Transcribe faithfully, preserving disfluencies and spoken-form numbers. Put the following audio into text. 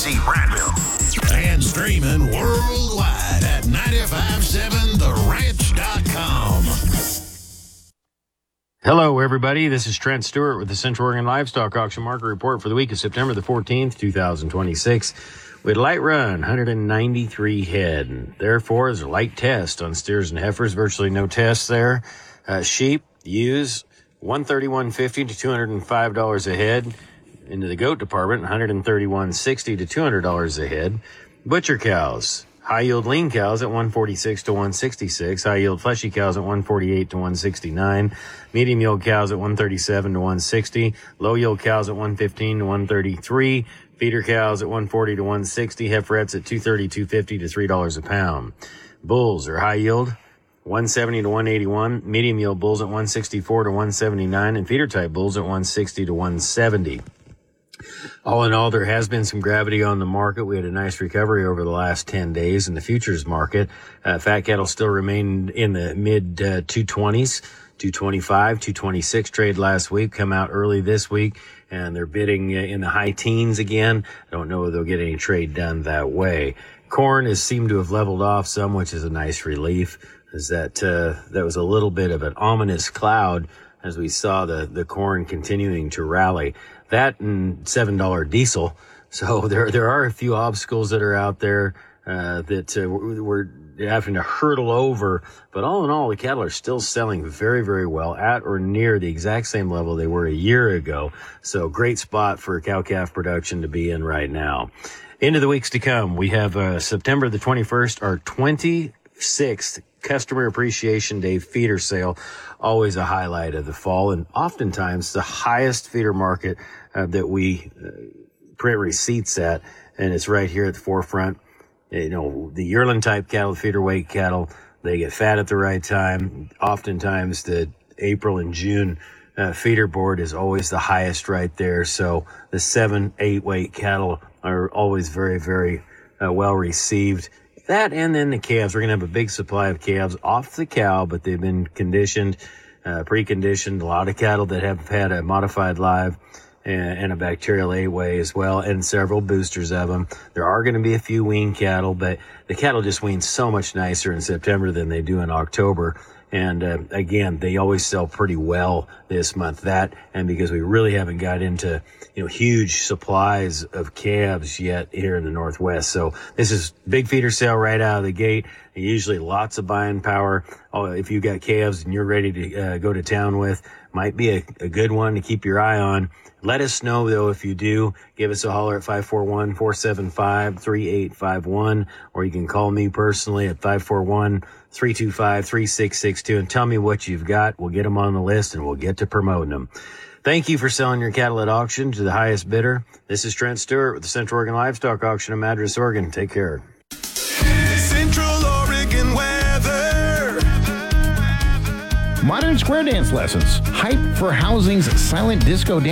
C Bradville. And streaming worldwide at nine five seven the ranch dot com. Hello, everybody. This is Trent Stewart with the Central Oregon Livestock Auction Market Report for the week of September the fourteenth, twenty twenty-six. We had a light run, one hundred ninety-three head. And therefore, is a light test on steers and heifers. Virtually no tests there. Uh, sheep, ewes, one thirty-one fifty to two hundred five dollars a head. Into the goat department, one thirty-one sixty to two hundred dollars a head. Butcher cows, high yield lean cows at one forty-six to one sixty-six. High yield fleshy cows at one forty-eight to one sixty-nine. Medium yield cows at one thirty-seven to one sixty. Low yield cows at one fifteen to one thirty-three. Feeder cows at one forty to one sixty. Heiferettes at two thirty, two fifty to three dollars a pound. Bulls are high yield, one seventy to one eighty-one. Medium yield bulls at one sixty-four to one seventy-nine. And feeder type bulls at one sixty to one seventy. All in all, there has been some gravity on the market. We had a nice recovery over the last ten days in the futures market. Uh, fat cattle still remain in the mid uh, two twenties, two twenty-five, two twenty-six trade last week, come out early this week, and they're bidding uh, in the high teens again. I don't know if they'll get any trade done that way. Corn has seemed to have leveled off some, which is a nice relief, as that, uh, that was a little bit of an ominous cloud as we saw the, the corn continuing to rally. That and seven dollars diesel. So there there are a few obstacles that are out there uh, that uh, we're having to hurdle over. But all in all, the cattle are still selling very, very well at or near the exact same level they were a year ago. So great spot for cow-calf production to be in right now. Into the weeks to come, we have uh, September the twenty-first, our twenty-sixth Customer Appreciation Day feeder sale, always a highlight of the fall, and oftentimes the highest feeder market uh, that we uh, print receipts at, and it's right here at the forefront. You know, the yearling type cattle, feeder weight cattle, they get fat at the right time. Oftentimes the April and June uh, feeder board is always the highest right there. So the seven, eight weight cattle are always very, very uh, well received. That and then the calves. We're going to have a big supply of calves off the cow, but they've been conditioned, uh, preconditioned. A lot of cattle that have had a modified live and, and a bacterial eight-way as well, and several boosters of them. There are going to be a few wean cattle, but the cattle just wean so much nicer in September than they do in October. And uh, again, they always sell pretty well this month. That, and because we really haven't got into, you know, huge supplies of calves yet here in the Northwest. So this is big feeder sale right out of the gate. Usually lots of buying power. Oh, if you got calves and you're ready to uh, go to town with, might be a, a good one to keep your eye on. Let us know, though, if you do. Give us a holler at five four one, four seven five, three eight five one, or you can call me personally at five four one, three two five, three six six two and tell me what you've got. We'll get them on the list and we'll get to promoting them. Thank you for selling your cattle at auction to the highest bidder. This is Trent Stewart with the Central Oregon Livestock Auction in Madras, Oregon. Take care. Central Oregon weather. Modern square dance lessons. Hype for Housing's silent disco dance.